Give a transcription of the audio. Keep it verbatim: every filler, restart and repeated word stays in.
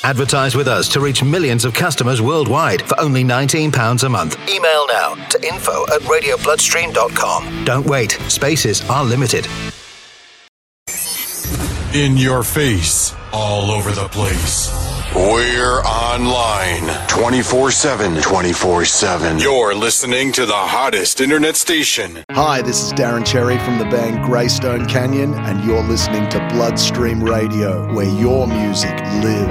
Advertise with us to reach millions of customers worldwide for only nineteen pounds a month. Email now to info at radio bloodstream dot com. Don't wait. Spaces are limited. In your face, all over the place. We're online twenty-four seven, twenty-four seven. You're listening to the hottest internet station. Hi, this is Darren Cherry from the band Greystone Canyon, and you're listening to Bloodstream Radio, where your music lives.